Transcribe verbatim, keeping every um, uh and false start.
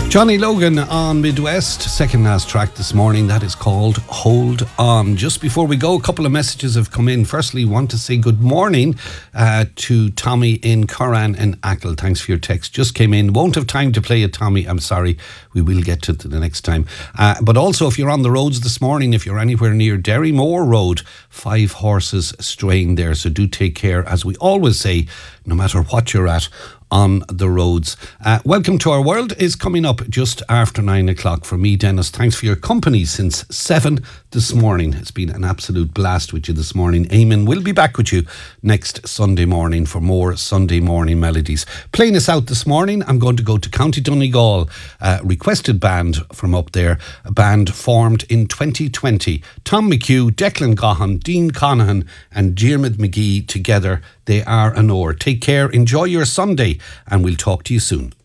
Johnny Logan on Midwest, second last track this morning. That is called Hold On. Just before we go, a couple of messages have come in. Firstly, want to say good morning uh, to Tommy in Curran and Ackle. Thanks for your text. Just came in. Won't have time to play it, Tommy. I'm sorry. We will get to it the next time. Uh, but also, if you're on the roads this morning, if you're anywhere near Derrymore Road, five horses straying there. So do take care, as we always say, no matter what you're at on the roads. Uh, Welcome to Our World is coming up just after nine o'clock. For me, Dennis, thanks for your company since seven this morning. It's been an absolute blast with you this morning. Eamon will be back with you next Sunday morning for more Sunday morning melodies. Playing us out this morning, I'm going to go to County Donegal, a requested band from up there, a band formed in twenty twenty. Tom McHugh, Declan Gahan, Dean Conahan and Diarmid McGee together. They are an oar. Take care, enjoy your Sunday, and we'll talk to you soon.